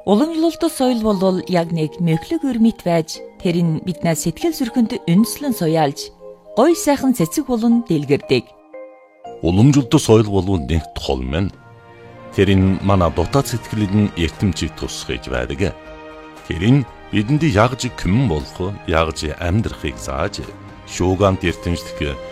Уламжлалт соёл бол яг нэг мөхлөг өрмит байж тэр нь биднээс сэтгэл зүрхэнд үндэслэн суяалж гоё сайхан цэцэг болон дэлгэрдэг. Уламжлалт соёл бол нэг тол мэн. Тэр нь манай дотоод сэтгэлд эртэмчийг тусгаж байдаг. Тэр нь бидэнд ягж күмэн болох, ягж амьдрахыг зааж, шуугант эртэмжлэх